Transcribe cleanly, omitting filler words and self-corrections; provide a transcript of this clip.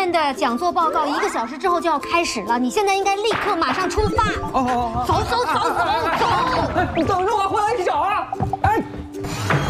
天的讲座报告1个小时之后就要开始了，你现在应该立刻马上出发。 哦， 走走走走走！ 你等着我。